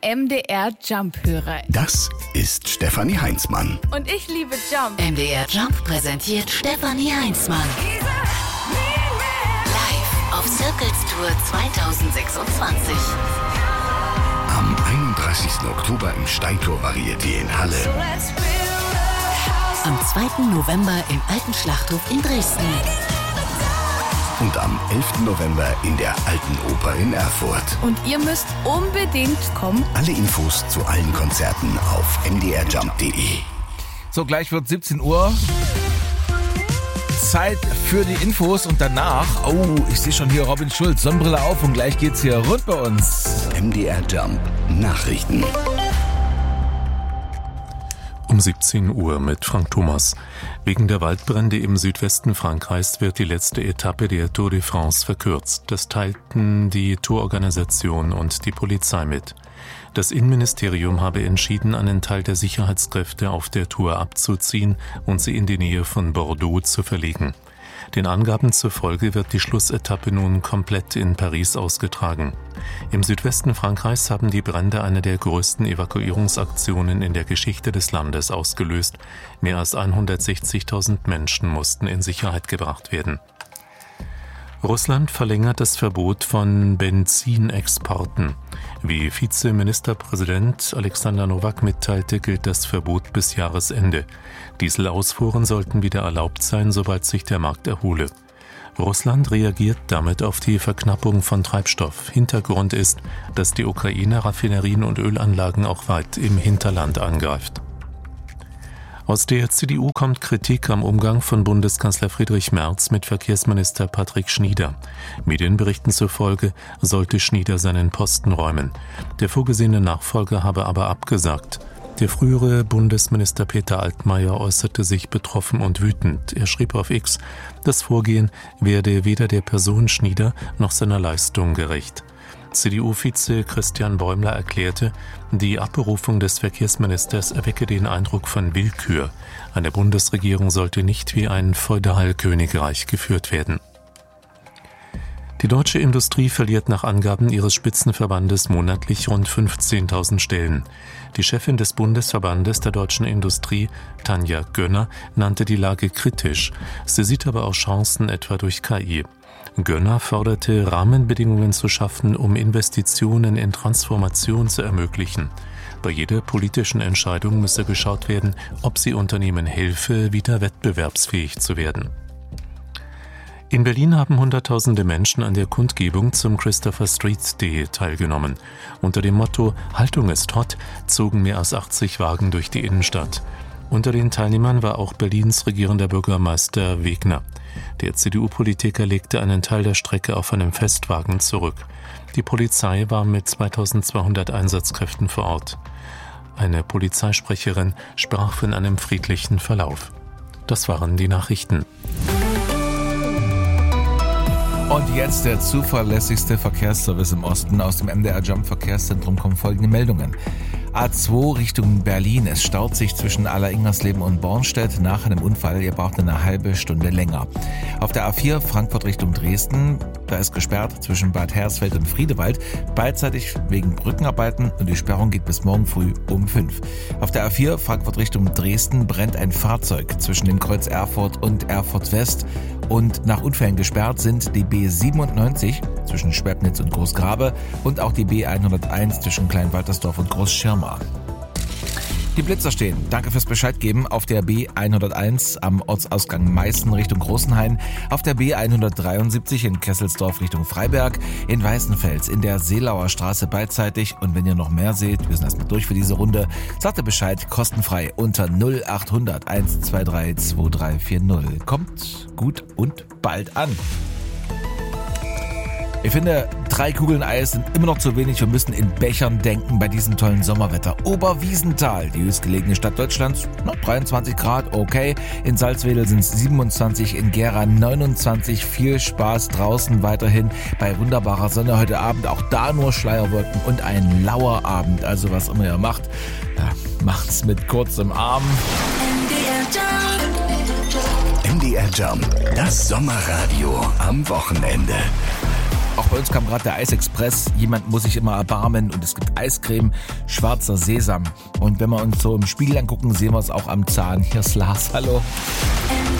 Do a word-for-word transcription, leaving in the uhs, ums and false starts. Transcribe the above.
M D R Jump-Hörer. Das ist Stefanie Heinzmann. Und ich liebe Jump. M D R Jump präsentiert Stefanie Heinzmann. Live auf Circles Tour zwanzig sechsundzwanzig. Am einunddreißigsten Oktober im Steintor Varieté in Halle. Am zweiten November im Alten Schlachthof in Dresden. Und am elften November in der Alten Oper in Erfurt. Und ihr müsst unbedingt kommen. Alle Infos zu allen Konzerten auf m d r jump punkt d e. So, gleich wird siebzehn Uhr. Zeit für die Infos und danach, oh, ich sehe schon hier Robin Schulz, Sonnenbrille auf und gleich geht's hier rund bei uns. M D R Jump Nachrichten. Um siebzehn Uhr mit Frank Thomas. Wegen der Waldbrände im Südwesten Frankreichs wird die letzte Etappe der Tour de France verkürzt. Das teilten die Tourorganisation und die Polizei mit. Das Innenministerium habe entschieden, einen Teil der Sicherheitskräfte auf der Tour abzuziehen und sie in die Nähe von Bordeaux zu verlegen. Den Angaben zufolge wird die Schlussetappe nun komplett in Paris ausgetragen. Im Südwesten Frankreichs haben die Brände eine der größten Evakuierungsaktionen in der Geschichte des Landes ausgelöst. Mehr als hundertsechzigtausend Menschen mussten in Sicherheit gebracht werden. Russland verlängert das Verbot von Benzinexporten. Wie Vizeministerpräsident Alexander Nowak mitteilte, gilt das Verbot bis Jahresende. Dieselausfuhren sollten wieder erlaubt sein, sobald sich der Markt erhole. Russland reagiert damit auf die Verknappung von Treibstoff. Hintergrund ist, dass die Ukraine Raffinerien und Ölanlagen auch weit im Hinterland angreift. Aus der C D U kommt Kritik am Umgang von Bundeskanzler Friedrich Merz mit Verkehrsminister Patrick Schnieder. Medienberichten zufolge sollte Schnieder seinen Posten räumen. Der vorgesehene Nachfolger habe aber abgesagt. Der frühere Bundesminister Peter Altmaier äußerte sich betroffen und wütend. Er schrieb auf X, das Vorgehen werde weder der Person Schnieder noch seiner Leistung gerecht. C D U-Vize Christian Bäumler erklärte, die Abberufung des Verkehrsministers erwecke den Eindruck von Willkür. Eine Bundesregierung sollte nicht wie ein Feudalkönigreich geführt werden. Die deutsche Industrie verliert nach Angaben ihres Spitzenverbandes monatlich rund fünfzehntausend Stellen. Die Chefin des Bundesverbandes der deutschen Industrie, Tanja Gönner, nannte die Lage kritisch. Sie sieht aber auch Chancen etwa durch K I. Gönner forderte, Rahmenbedingungen zu schaffen, um Investitionen in Transformation zu ermöglichen. Bei jeder politischen Entscheidung müsse geschaut werden, ob sie Unternehmen helfe, wieder wettbewerbsfähig zu werden. In Berlin haben Hunderttausende Menschen an der Kundgebung zum Christopher Street Day teilgenommen. Unter dem Motto »Haltung ist hot« zogen mehr als achtzig Wagen durch die Innenstadt. Unter den Teilnehmern war auch Berlins regierender Bürgermeister Wegner. Der C D U-Politiker legte einen Teil der Strecke auf einem Festwagen zurück. Die Polizei war mit zweitausendzweihundert Einsatzkräften vor Ort. Eine Polizeisprecherin sprach von einem friedlichen Verlauf. Das waren die Nachrichten. Und jetzt der zuverlässigste Verkehrsservice im Osten. Aus dem M D R Jump Verkehrszentrum kommen folgende Meldungen. A zwei Richtung Berlin. Es staut sich zwischen Aller-Ingersleben und Bornstedt nach einem Unfall. Ihr braucht eine halbe Stunde länger. Auf der A vier Frankfurt Richtung Dresden. Da ist gesperrt zwischen Bad Hersfeld und Friedewald. Beidseitig wegen Brückenarbeiten und die Sperrung geht bis morgen früh um fünf. Auf der A vier Frankfurt Richtung Dresden brennt ein Fahrzeug zwischen dem Kreuz Erfurt und Erfurt West. Und nach Unfällen gesperrt sind die B siebenundneunzig zwischen Schwebnitz und Großgrabe und auch die B hunderteins zwischen Kleinwaltersdorf und Großschirma. Die Blitzer stehen. Danke fürs Bescheid geben. Auf der B hunderteins am Ortsausgang Meißen Richtung Großenhain, auf der B hundertdreiundsiebzig in Kesselsdorf Richtung Freiberg, in Weißenfels in der Seelauer Straße beidseitig. Und wenn ihr noch mehr seht, wir sind erstmal durch für diese Runde, sagt ihr Bescheid kostenfrei unter null achthundert eins zwei drei zwei drei vier null. Kommt gut und bald an. Ich finde, drei Kugeln Eis sind immer noch zu wenig. Wir müssen in Bechern denken bei diesem tollen Sommerwetter. Oberwiesenthal, die höchstgelegene Stadt Deutschlands, na, dreiundzwanzig Grad, okay. In Salzwedel sind es siebenundzwanzig, in Gera neunundzwanzig. Viel Spaß draußen weiterhin bei wunderbarer Sonne heute Abend. Auch da nur Schleierwolken und ein lauer Abend. Also was immer ihr macht, ja, macht's mit kurzem Arm. M D R Jump, das Sommerradio am Wochenende. Auch bei uns kam gerade der Eisexpress. Jemand muss sich immer erbarmen und es gibt Eiscreme, schwarzer Sesam. Und wenn wir uns so im Spiegel angucken, sehen wir es auch am Zahn. Hier ist Lars, hallo.